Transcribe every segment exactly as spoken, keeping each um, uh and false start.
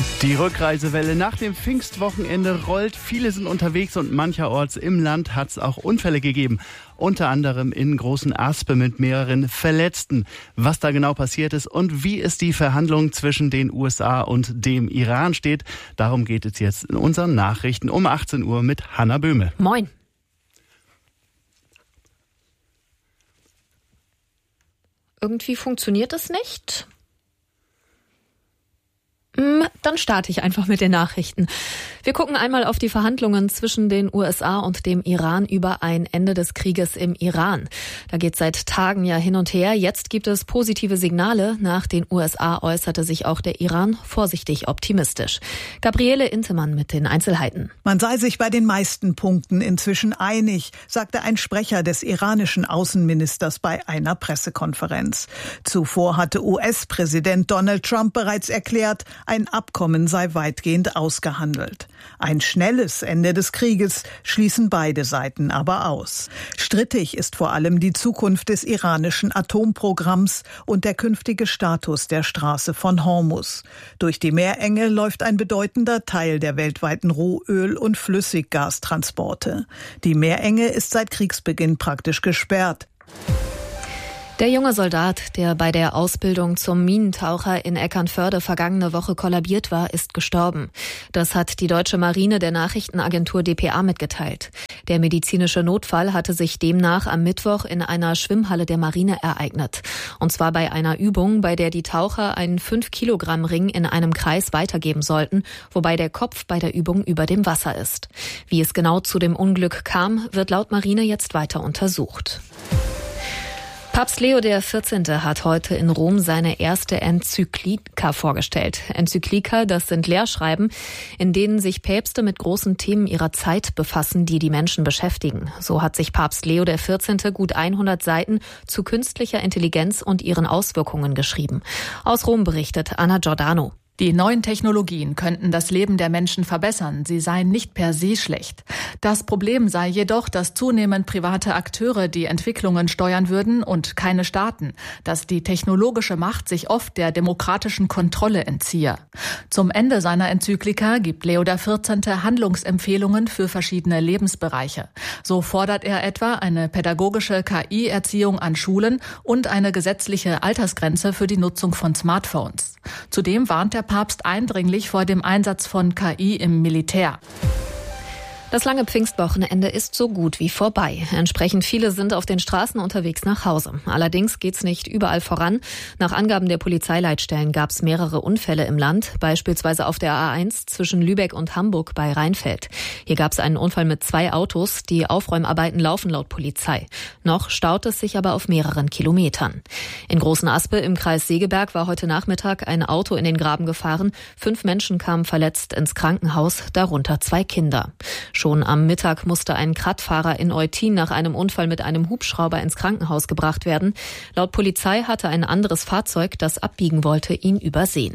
Die Rückreisewelle nach dem Pfingstwochenende rollt. Viele sind unterwegs und mancherorts im Land hat es auch Unfälle gegeben. Unter anderem in Großenaspe mit mehreren Verletzten. Was da genau passiert ist und wie es die Verhandlungen zwischen den U S A und dem Iran steht, darum geht es jetzt in unseren Nachrichten um achtzehn Uhr mit Hanna Böhme. Moin. Irgendwie funktioniert es nicht. Dann starte ich einfach mit den Nachrichten. Wir gucken einmal auf die Verhandlungen zwischen den U S A und dem Iran über ein Ende des Krieges im Iran. Da geht seit Tagen ja hin und her. Jetzt gibt es positive Signale. Nach den U S A äußerte sich auch der Iran vorsichtig optimistisch. Gabriele Intemann mit den Einzelheiten. Man sei sich bei den meisten Punkten inzwischen einig, sagte ein Sprecher des iranischen Außenministers bei einer Pressekonferenz. Zuvor hatte U S-Präsident Donald Trump bereits erklärt, ein Abkommen sei weitgehend ausgehandelt. Ein schnelles Ende des Krieges schließen beide Seiten aber aus. Strittig ist vor allem die Zukunft des iranischen Atomprogramms und der künftige Status der Straße von Hormuz. Durch die Meerenge läuft ein bedeutender Teil der weltweiten Rohöl- und Flüssiggastransporte. Die Meerenge ist seit Kriegsbeginn praktisch gesperrt. Der junge Soldat, der bei der Ausbildung zum Minentaucher in Eckernförde vergangene Woche kollabiert war, ist gestorben. Das hat die deutsche Marine der Nachrichtenagentur D P A mitgeteilt. Der medizinische Notfall hatte sich demnach am Mittwoch in einer Schwimmhalle der Marine ereignet. Und zwar bei einer Übung, bei der die Taucher einen fünf Kilogramm Ring in einem Kreis weitergeben sollten, wobei der Kopf bei der Übung über dem Wasser ist. Wie es genau zu dem Unglück kam, wird laut Marine jetzt weiter untersucht. Papst Leo der vierzehnte hat heute in Rom seine erste Enzyklika vorgestellt. Enzyklika, das sind Lehrschreiben, in denen sich Päpste mit großen Themen ihrer Zeit befassen, die die Menschen beschäftigen. So hat sich Papst Leo der vierzehnte gut hundert Seiten zu künstlicher Intelligenz und ihren Auswirkungen geschrieben. Aus Rom berichtet Anna Giordano. Die neuen Technologien könnten das Leben der Menschen verbessern, sie seien nicht per se schlecht. Das Problem sei jedoch, dass zunehmend private Akteure die Entwicklungen steuern würden und keine Staaten, dass die technologische Macht sich oft der demokratischen Kontrolle entziehe. Zum Ende seiner Enzyklika gibt Leo der vierzehnte Handlungsempfehlungen für verschiedene Lebensbereiche. So fordert er etwa eine pädagogische K I-Erziehung an Schulen und eine gesetzliche Altersgrenze für die Nutzung von Smartphones. Zudem warnt der Papst eindringlich vor dem Einsatz von K I im Militär. Das lange Pfingstwochenende ist so gut wie vorbei. Entsprechend viele sind auf den Straßen unterwegs nach Hause. Allerdings geht's nicht überall voran. Nach Angaben der Polizeileitstellen gab es mehrere Unfälle im Land, beispielsweise auf der A eins zwischen Lübeck und Hamburg bei Rheinfeld. Hier gab es einen Unfall mit zwei Autos. Die Aufräumarbeiten laufen laut Polizei. Noch staut es sich aber auf mehreren Kilometern. In Großenaspe im Kreis Segeberg war heute Nachmittag ein Auto in den Graben gefahren. Fünf Menschen kamen verletzt ins Krankenhaus, darunter zwei Kinder. Schon am Mittag musste ein Krattfahrer in Eutin nach einem Unfall mit einem Hubschrauber ins Krankenhaus gebracht werden. Laut Polizei hatte ein anderes Fahrzeug, das abbiegen wollte, ihn übersehen.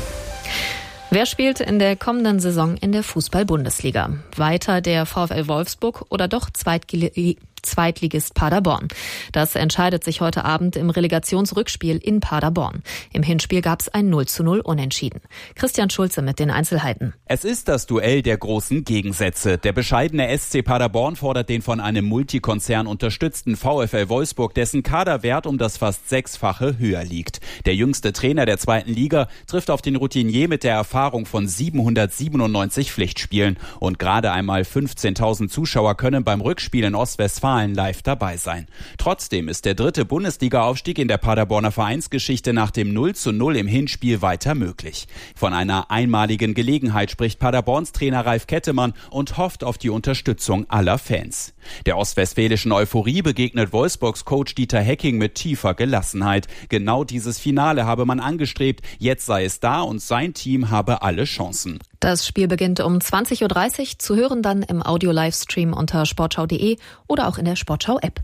Wer spielt in der kommenden Saison in der Fußball-Bundesliga? Weiter der VfL Wolfsburg oder doch Zweitligist Zweitligist Paderborn. Das entscheidet sich heute Abend im Relegationsrückspiel in Paderborn. Im Hinspiel gab es ein null zu null Unentschieden. Christian Schulze mit den Einzelheiten. Es ist das Duell der großen Gegensätze. Der bescheidene S C Paderborn fordert den von einem Multikonzern unterstützten VfL Wolfsburg, dessen Kaderwert um das fast Sechsfache höher liegt. Der jüngste Trainer der zweiten Liga trifft auf den Routinier mit der Erfahrung von siebenhundertsiebenundneunzig Pflichtspielen. Und gerade einmal fünfzehntausend Zuschauer können beim Rückspiel in Ostwestfalen live dabei sein. Trotzdem ist der dritte Bundesliga-Aufstieg in der Paderborner Vereinsgeschichte nach dem null zu null im Hinspiel weiter möglich. Von einer einmaligen Gelegenheit spricht Paderborns Trainer Ralf Kettemann und hofft auf die Unterstützung aller Fans. Der ostwestfälischen Euphorie begegnet Wolfsburgs Coach Dieter Hecking mit tiefer Gelassenheit. Genau dieses Finale habe man angestrebt, jetzt sei es da und sein Team habe alle Chancen. Das Spiel beginnt um zwanzig Uhr dreißig, zu hören dann im Audio-Livestream unter sportschau punkt de oder auch in der Sportschau-App.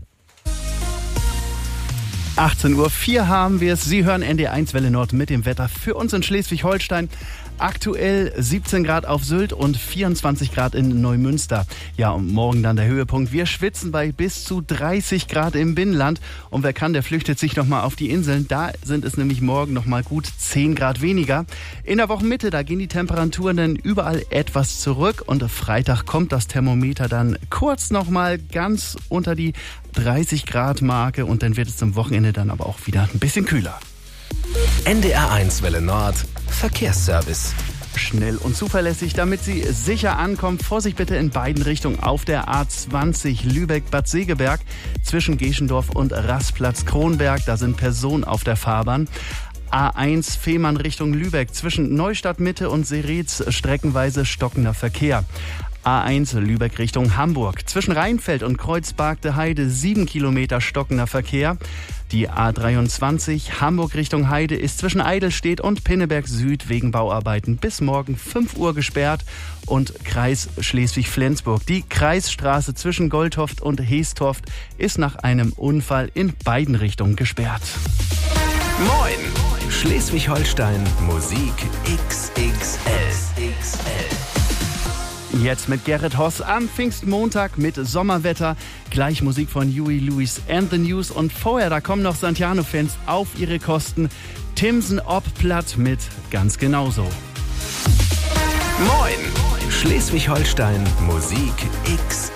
achtzehn Uhr vier haben wir es. Sie hören N D R eins Welle Nord mit dem Wetter für uns in Schleswig-Holstein. Aktuell siebzehn Grad auf Sylt und vierundzwanzig Grad in Neumünster. Ja, und morgen dann der Höhepunkt. Wir schwitzen bei bis zu dreißig Grad im Binnenland. Und wer kann, der flüchtet sich nochmal auf die Inseln. Da sind es nämlich morgen nochmal gut zehn Grad weniger. In der Wochenmitte, da gehen die Temperaturen dann überall etwas zurück. Und Freitag kommt das Thermometer dann kurz nochmal ganz unter die dreißig Grad Marke. Und dann wird es zum Wochenende dann aber auch wieder ein bisschen kühler. N D R eins Welle Nord Verkehrsservice. Schnell und zuverlässig, damit Sie sicher ankommen. Vorsicht bitte in beiden Richtungen auf der A zwanzig Lübeck-Bad Segeberg zwischen Geschendorf und Rastplatz-Kronberg. Da sind Personen auf der Fahrbahn. A eins Fehmarn Richtung Lübeck zwischen Neustadt Mitte und Seretz streckenweise stockender Verkehr. A eins Lübeck Richtung Hamburg. Zwischen Rheinfeld und Kreuzbergte Heide sieben Kilometer stockender Verkehr. Die A dreiundzwanzig Hamburg Richtung Heide ist zwischen Eidelstedt und Pinneberg Süd wegen Bauarbeiten bis morgen fünf Uhr gesperrt. Und Kreis Schleswig-Flensburg. Die Kreisstraße zwischen Goldhoft und Heestorft ist nach einem Unfall in beiden Richtungen gesperrt. Moin! Schleswig-Holstein Musik X X L. Jetzt mit Gerrit Hoss am Pfingstmontag mit Sommerwetter. Gleich Musik von Huey Lewis and the News. Und vorher, da kommen noch Santiano-Fans auf ihre Kosten. Timson Ob Platt mit ganz genauso. Moin! Schleswig-Holstein Musik X